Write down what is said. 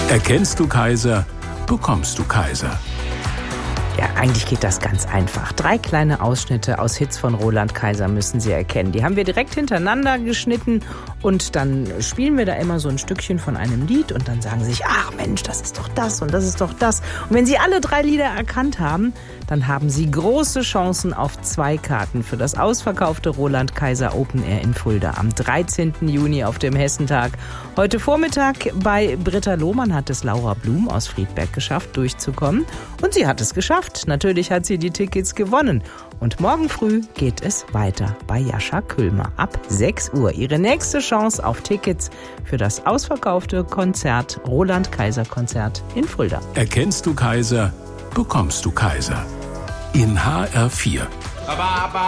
Erkennst du Kaiser, bekommst du Kaiser. Ja, eigentlich geht das ganz einfach. 3 kleine Ausschnitte aus Hits von Roland Kaiser müssen Sie erkennen. Die haben wir direkt hintereinander geschnitten und dann spielen wir da immer so ein Stückchen von einem Lied und dann sagen Sie sich, ach Mensch, das ist doch das und das ist doch das. Und wenn Sie alle 3 Lieder erkannt haben, dann haben Sie große Chancen auf 2 Karten für das ausverkaufte Roland Kaiser Open Air in Fulda am 13. Juni auf dem Hessentag. Heute Vormittag bei Britta Lohmann hat es Laura Blum aus Friedberg geschafft, durchzukommen. Und sie hat es geschafft. Natürlich hat sie die Tickets gewonnen. Und morgen früh geht es weiter bei Jascha Kühlmer ab 6 Uhr. Ihre nächste Chance auf Tickets für das ausverkaufte Konzert, Roland Kaiser Konzert in Fulda. Erkennst du Kaiser, bekommst du Kaiser. In HR4.